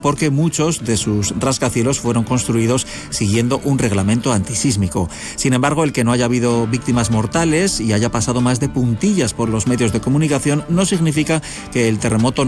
porque muchos de sus rascacielos fueron construidos siguiendo un reglamento antisísmico. Sin embargo, el que no haya habido víctimas mortales y haya pasado más de puntillas por los medios de comunicación no significa que el terremoto